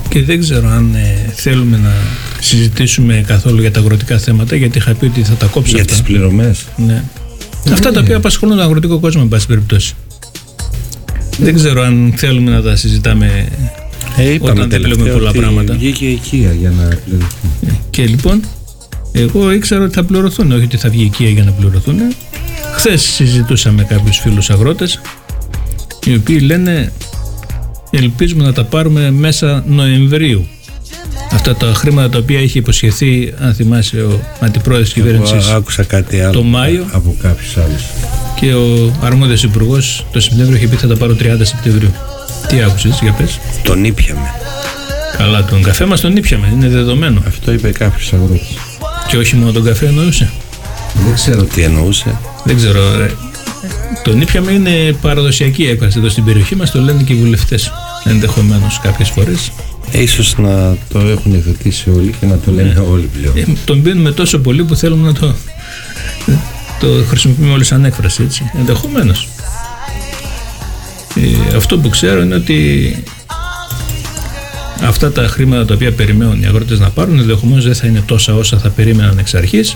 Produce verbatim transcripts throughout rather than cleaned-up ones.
Και δεν ξέρω αν ε, θέλουμε να συζητήσουμε καθόλου για τα αγροτικά θέματα, γιατί είχα πει ότι θα τα κόψω. Για αυτά. τις πληρωμές. Ναι. Mm. Αυτά τα οποία απασχολούν τον αγροτικό κόσμο, εν πάση περιπτώσει. Mm. Δεν ξέρω αν θέλουμε να τα συζητάμε ε, όταν δεν πλέουμε πολλά πράγματα. Βγήκε η οικία για να πληρωθούν. Ε, και λοιπόν, εγώ ήξερα ότι θα πληρωθούν, όχι ότι θα βγει η οικία για να πληρωθούν. Χθες συζητούσα με κάποιους φίλους αγρότες, οι οποίοι λένε ελπίζουμε να τα πάρουμε μέσα Νοεμβρίου. Αυτά τα χρήματα τα οποία είχε υποσχεθεί, αν θυμάσαι, ο αντιπρόεδρος της κυβέρνησης. Άκουσα κάτι άλλο το Μάιο, από κάποιους άλλους. Και ο αρμόδιος υπουργός το Σεπτέμβριο είχε πει θα τα πάρω τριάντα Σεπτεμβρίου. Τι άκουσες, για πες? Τον ήπιαμε. Καλά, τον καφέ μας τον ήπιαμε, είναι δεδομένο. Αυτό είπε κάποιος αγρότης. Και όχι μόνο τον καφέ εννοούσε. Δεν ξέρω τι εννοούσε. Δεν ξέρω. Ε, τον ήπιαμε είναι παραδοσιακή έκφραση εδώ στην περιοχή μας, το λένε και οι βουλευτές ενδεχομένως κάποιες φορές. Ε, ίσως να το έχουν υιοθετήσει όλοι και να το λένε ε, όλοι πλέον. Ε, τον πίνουμε τόσο πολύ που θέλουμε να το, το χρησιμοποιούμε όλοι σαν έκφραση, έτσι. Ενδεχομένως. Ε, αυτό που ξέρω είναι ότι αυτά τα χρήματα τα οποία περιμένουν οι αγρότες να πάρουν ενδεχομένως δεν θα είναι τόσα όσα θα περίμεναν εξ αρχής,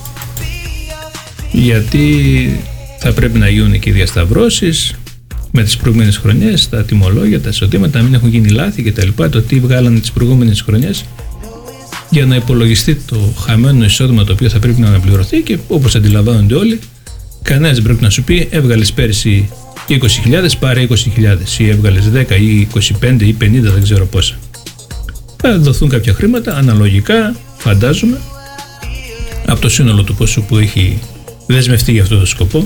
γιατί θα πρέπει να γίνουν και οι διασταυρώσεις με τις προηγούμενες χρονιές, τα τιμολόγια, τα εισοδήματα, να μην έχουν γίνει λάθη κτλ. Το τι βγάλανε τις προηγούμενες χρονιές για να υπολογιστεί το χαμένο εισόδημα το οποίο θα πρέπει να αναπληρωθεί, και όπως αντιλαμβάνονται όλοι, κανένας δεν πρέπει να σου πει έβγαλες πέρσι είκοσι χιλιάδες, πάρε είκοσι χιλιάδες, ή έβγαλες δέκα ή είκοσι πέντε ή πενήντα, δεν ξέρω πόσα. Θα δοθούν κάποια χρήματα αναλογικά, φαντάζομαι, από το σύνολο του ποσού που έχει δεσμευτεί για αυτό το σκοπό,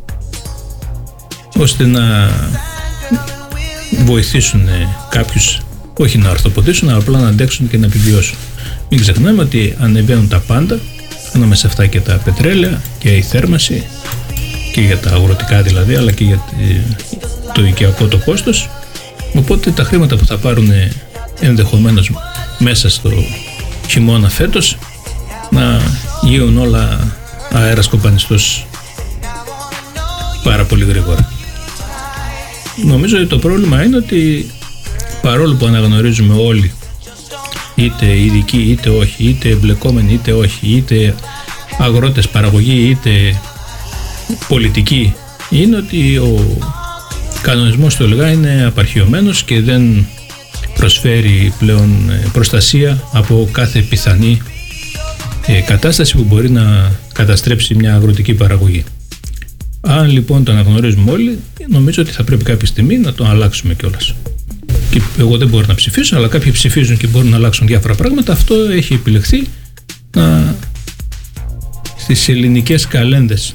ώστε να βοηθήσουν κάποιους, όχι να ορθοποδήσουν, αλλά απλά να αντέξουν και να επιβιώσουν. Μην ξεχνάμε ότι ανεβαίνουν τα πάντα, ανάμεσα σε αυτά και τα πετρέλαια και η θέρμαση, και για τα αγροτικά δηλαδή, αλλά και για το οικιακό το κόστος. Οπότε τα χρήματα που θα πάρουν ενδεχομένως μέσα στο χειμώνα φέτος να γίνουν όλα αέρας κοπανιστός πάρα πολύ γρήγορα. Νομίζω ότι το πρόβλημα είναι ότι παρόλο που αναγνωρίζουμε όλοι, είτε ειδικοί είτε όχι, είτε εμπλεκόμενοι είτε όχι, είτε αγρότες, παραγωγοί είτε πολιτικοί, είναι ότι ο κανονισμός του ΕΛΓΑ είναι απαρχιωμένος και δεν προσφέρει πλέον προστασία από κάθε πιθανή κατάσταση που μπορεί να καταστρέψει μια αγροτική παραγωγή. Αν λοιπόν το αναγνωρίζουμε όλοι, νομίζω ότι θα πρέπει κάποια στιγμή να το αλλάξουμε κιόλας. Και εγώ δεν μπορώ να ψηφίσω, αλλά κάποιοι ψηφίζουν και μπορούν να αλλάξουν διάφορα πράγματα. Αυτό έχει επιλεχθεί να... στις ελληνικές καλένδες.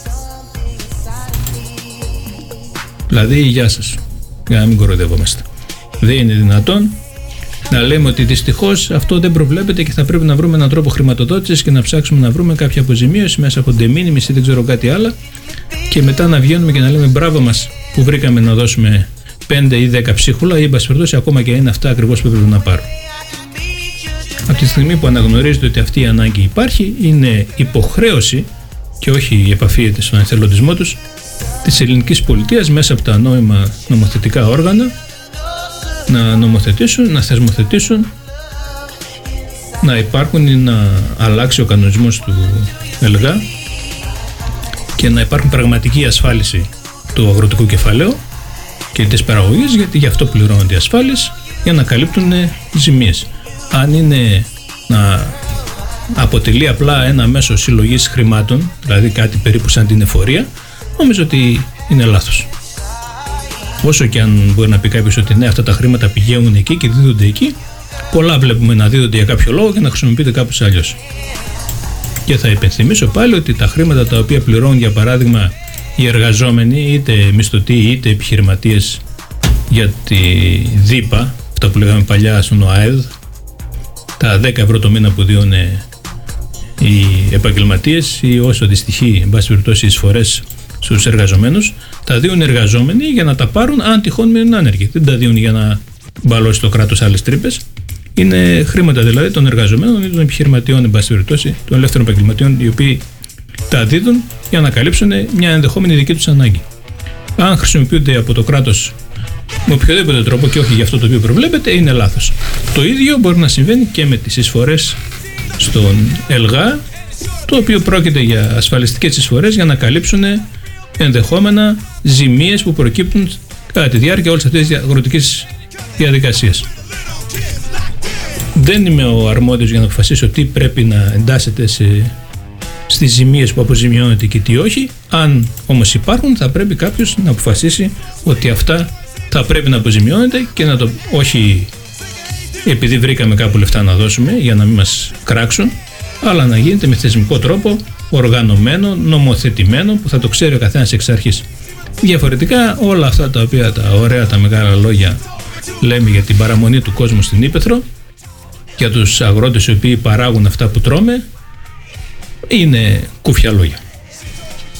Δηλαδή, γεια σας, για να μην κοροϊδευόμαστε. Δεν είναι δυνατόν να λέμε ότι δυστυχώς αυτό δεν προβλέπεται και θα πρέπει να βρούμε έναν τρόπο χρηματοδότησης και να ψάξουμε να βρούμε κάποια αποζημίωση μέσα από de minimis ή δεν ξέρω κάτι άλλο, και μετά να βγαίνουμε και να λέμε μπράβο μας που βρήκαμε να δώσουμε πέντε ή δέκα ψίχουλα, ή εν πάση περιπτώσει ακόμα και είναι αυτά ακριβώς που πρέπει να πάρουν. Από τη στιγμή που αναγνωρίζετε ότι αυτή η ανάγκη υπάρχει, είναι υποχρέωση και όχι επαφίεται στον εθελοντισμό τους της ελληνικής πολιτείας μέσα από τα νόημα νομοθετικά όργανα να νομοθετήσουν, να θεσμοθετήσουν, να υπάρχουν ή να αλλάξει ο κανονισμός του ΕΛΓΑ και να υπάρχουν πραγματική ασφάλιση του αγροτικού κεφαλαίου και της παραγωγής, γιατί γι' αυτό πληρώνονται οι ασφάλειες, για να καλύπτουν ζημίες. Αν είναι να αποτελεί απλά ένα μέσο συλλογής χρημάτων, δηλαδή κάτι περίπου σαν την εφορία, νομίζω ότι είναι λάθος. Όσο και αν μπορεί να πει κάποιος ότι ναι, αυτά τα χρήματα πηγαίνουν εκεί και δίδονται εκεί, πολλά βλέπουμε να δίδονται για κάποιο λόγο και να χρησιμοποιείται κάπως αλλιώς. Και θα υπενθυμίσω πάλι ότι τα χρήματα τα οποία πληρώνουν, για παράδειγμα, οι εργαζόμενοι, είτε μισθωτοί είτε επιχειρηματίες, για τη ΔΥΠΑ, αυτά που λέγαμε παλιά στον ΟΑΕΔ, τα δέκα ευρώ το μήνα που δίνουν οι επαγγελματίες ή όσο αντιστοιχεί, εν πάση περιπτώσει, οι εισφορές στους εργαζομένους, τα δίνουν οι εργαζόμενοι για να τα πάρουν αν τυχόν μείνουν άνεργοι. Δεν τα δίνουν για να μπαλώσει το κράτος άλλες τρύπες. Είναι χρήματα δηλαδή των εργαζομένων ή των επιχειρηματιών, εν πάση περιπτώσει, των ελεύθερων επαγγελματιών, οι οποίοι τα δίδουν για να καλύψουν μια ενδεχόμενη δική τους ανάγκη. Αν χρησιμοποιούνται από το κράτος με οποιοδήποτε τρόπο και όχι για αυτό το οποίο προβλέπεται, είναι λάθος. Το ίδιο μπορεί να συμβαίνει και με τις εισφορές στον ΕΛΓΑ, το οποίο πρόκειται για ασφαλιστικές εισφορές για να καλύψουν ενδεχόμενα ζημίες που προκύπτουν κατά τη διάρκεια όλης αυτής της αγροτικής διαδικασίας. Δεν είμαι ο αρμόδιος για να αποφασίσω τι πρέπει να εντάσσεται σε, στις ζημίες που αποζημιώνεται και τι όχι. Αν όμως υπάρχουν, θα πρέπει κάποιος να αποφασίσει ότι αυτά θα πρέπει να αποζημιώνεται και να το όχι επειδή βρήκαμε κάπου λεφτά να δώσουμε για να μην μας κράξουν, αλλά να γίνεται με θεσμικό τρόπο, οργανωμένο, νομοθετημένο, που θα το ξέρει ο καθένας εξ αρχής. Διαφορετικά όλα αυτά τα οποία τα ωραία, τα μεγάλα λόγια λέμε για την παραμονή του κόσμου στην Ύπαιθρο, για τους αγρότες οι οποίοι παράγουν αυτά που τρώμε, είναι κούφια λόγια.